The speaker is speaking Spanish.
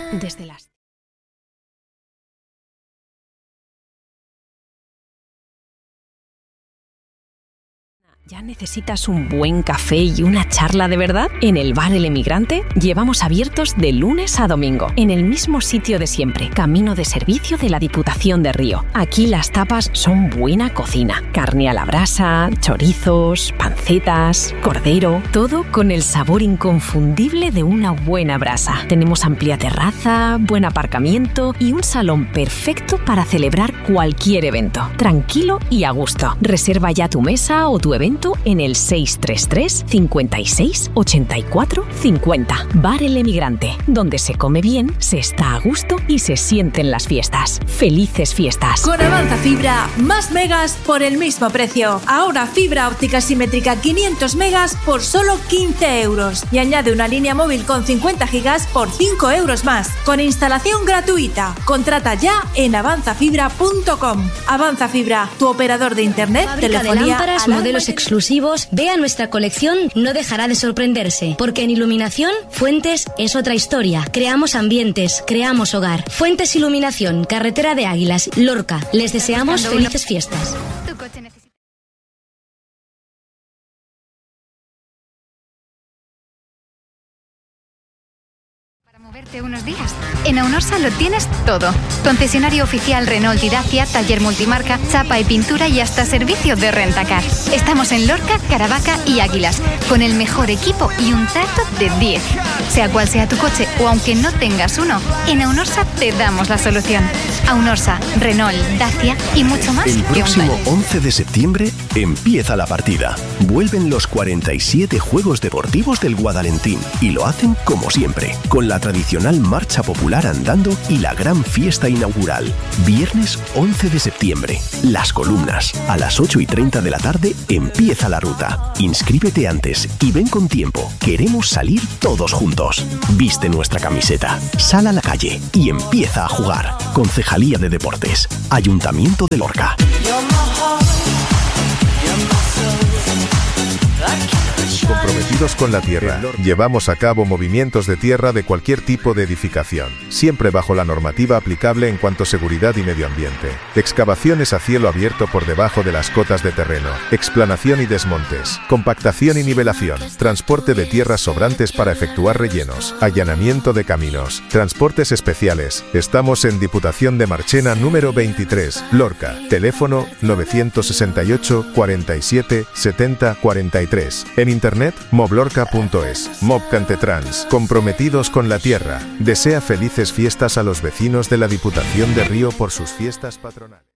Desde las... ¿Ya necesitas un buen café y una charla de verdad? En el Bar El Emigrante llevamos abiertos de lunes a domingo, en el mismo sitio de siempre, camino de servicio de la Diputación de Río. Aquí las tapas son buena cocina, carne a la brasa, chorizos, pancetas, cordero, todo con el sabor inconfundible de una buena brasa. Tenemos amplia terraza, buen aparcamiento y un salón perfecto para celebrar cualquier evento, tranquilo y a gusto. Reserva ya tu mesa o tu evento en el 633 56 84 50. Bar El Emigrante, donde se come bien, se está a gusto y se sienten las fiestas. ¡Felices fiestas! Con Avanza Fibra, más megas por el mismo precio. Ahora fibra óptica simétrica 500 megas por solo 15 euros. Y añade una línea móvil con 50 gigas por 5 euros más. Con instalación gratuita. Contrata ya en avanzafibra.com. Avanza Fibra, tu operador de internet, Fábrica telefonía... de lámparas, modelos exclusivos. Vea nuestra colección, no dejará de sorprenderse. Porque en iluminación, Fuentes es otra historia. Creamos ambientes, creamos hogar. Fuentes Iluminación, carretera de Águilas, Lorca. Les deseamos felices fiestas. Moverte unos días. En Aunorsa lo tienes todo. Concesionario oficial Renault y Dacia, taller multimarca, chapa y pintura y hasta servicio de rentacar. Estamos en Lorca, Caravaca y Águilas, con el mejor equipo y un trato de 10. Sea cual sea tu coche o aunque no tengas uno, en Aunorsa te damos la solución. Aunorsa, Renault, Dacia y mucho más. El próximo 11 de septiembre empieza la partida. Vuelven los 47 Juegos Deportivos del Guadalentín y lo hacen como siempre, con la tradicional marcha popular andando y la gran fiesta inaugural. Viernes 11 de septiembre. Las columnas. A las 8:30 de la tarde empieza la ruta. Inscríbete antes y ven con tiempo. Queremos salir todos juntos. Viste nuestra camiseta, sal a la calle y empieza a jugar. Concejalía de Deportes. Ayuntamiento de Lorca. Comprometidos con la tierra, llevamos a cabo movimientos de tierra de cualquier tipo de edificación, siempre bajo la normativa aplicable en cuanto a seguridad y medio ambiente. Excavaciones a cielo abierto por debajo de las cotas de terreno, explanación y desmontes, compactación y nivelación, transporte de tierras sobrantes para efectuar rellenos, allanamiento de caminos, transportes especiales. Estamos en Diputación de Marchena número 23, Lorca, teléfono 968 47 70 43. En internet moblorca.es. Mobcantetrans, comprometidos con la tierra. Desea felices fiestas a los vecinos de la Diputación de Río por sus fiestas patronales.